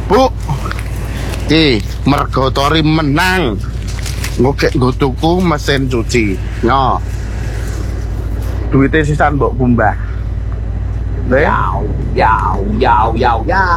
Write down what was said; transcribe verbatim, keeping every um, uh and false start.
Bu, iki mergo Tori menang. Ngokek nggo tuku mesin cuci. Nyo. Duitnya sisan mbok kumbah. Nggih. Yau, yau, yau, yau, yau.